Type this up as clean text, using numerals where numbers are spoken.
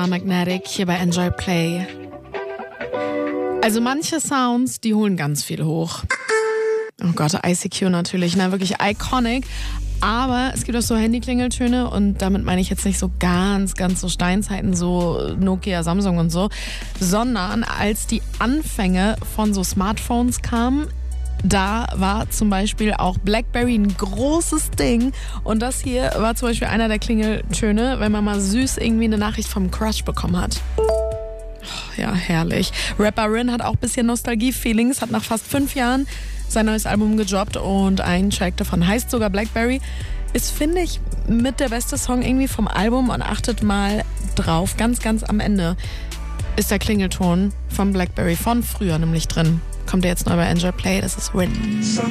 war Magnetic hier bei Enjoy Play. Also manche Sounds, die holen ganz viel hoch. Oh Gott, ICQ natürlich, wirklich iconic. Aber es gibt auch so Handyklingeltöne und damit meine ich jetzt nicht so ganz so Steinzeiten, so Nokia, Samsung und so, sondern als die Anfänge von so Smartphones kamen, da war zum Beispiel auch BlackBerry ein großes Ding und das hier war zum Beispiel einer der Klingeltöne, wenn man mal süß irgendwie eine Nachricht vom Crush bekommen hat. Oh, ja, herrlich. Rapper Rin hat auch ein bisschen Nostalgie-Feelings, hat nach fast 5 Jahren sein neues Album gedroppt und ein Track davon heißt sogar BlackBerry. Ist, finde ich, mit der beste Song irgendwie vom Album und achtet mal drauf, ganz am Ende ist der Klingelton von BlackBerry von früher nämlich drin. Kommt jetzt neu bei Enjoy Play, das ist Rin.